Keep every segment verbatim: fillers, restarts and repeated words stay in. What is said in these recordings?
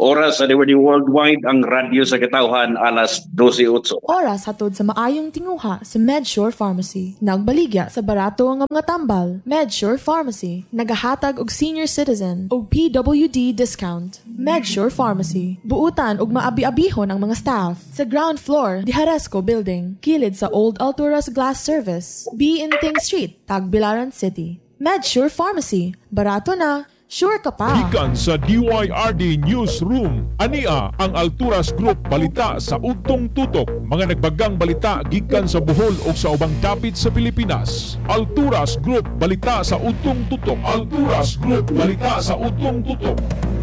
Oras sa Diwali Worldwide ang radyo sa katauhan alas dose otso. Oras hatod sa maayong tinguha sa MedSure Pharmacy. Nagbaligya sa barato nga mga tambal. MedSure Pharmacy nagahatag og senior citizen og P W D discount. MedSure Pharmacy buutan og maabi-abihon ang mga staff sa ground floor di Haresco Building, kilid sa Old Alturas Glass Service, B Inting Street, Tagbilaran City. MedSure Pharmacy, barato na. Sure ka pa. Gikan sa D Y R D Newsroom, ania ang Alturas Group balita sa Ugtong Tutok. Mga nagbagang balita gikan sa Bohol o sa ubang dapit sa Pilipinas. Alturas Group balita sa Ugtong Tutok. Alturas Group balita sa Ugtong Tutok.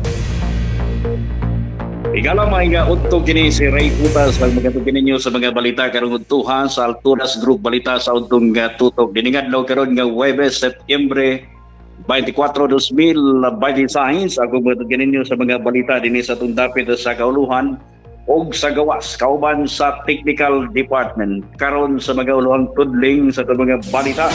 Igala mga utto kini si Ray Utas pag magatukin ninyo sa mga balita karong udtuhan sa Alturas Group balita sa Ugtong Tutok. Diningad daw karon nga Huwebes, Setyembre twenty-four, two thousand twenty-six. Ako magatukin ninyo sa mga balita dinhi sa tundapit sa kauluhan og sa gawas kauban sa technical department karon sa mga uluhang tudling sa mga balita.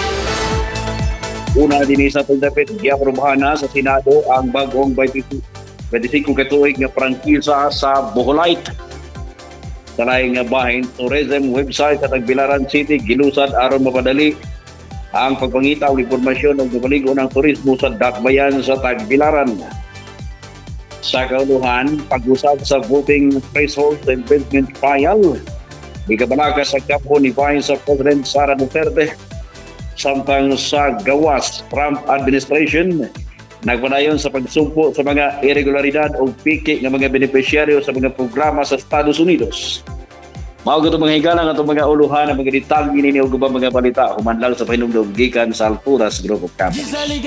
Una dinhi sa tundapit giaprobahan na sa Senado ang bagong twenty-five katuig nga prangkisa sa Boholite. Talay nga bahin tourism website sa Tagbilaran City gilusad aron mapadali ang pagpangita ng impormasyon ng pumaligo ng turismo sa Dakbayan sa Tagbilaran. Sa kauluhan, pag-usap sa voting threshold sa investment file, may kabalaka sa kapo ni Vice President Sara Duterte. Samtang sa gawas, Trump administration, nagpadayon sa pagsumpo sa mga irregularidad o piki ng mga benepisyaryo sa mga programa sa Estados Unidos. Mao gito mga higala nga mga uluhan ang mga detalye nini og ubang mga balita human lang sa pahinumdom gikan sa Alturas Group of Companies.